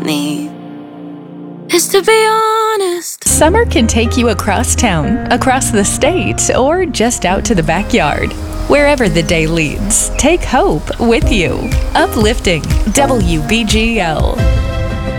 me is to be honest. Summer can take you across town, across the state, or just out to the backyard. Wherever the day leads, take hope with you. Uplifting WBGL.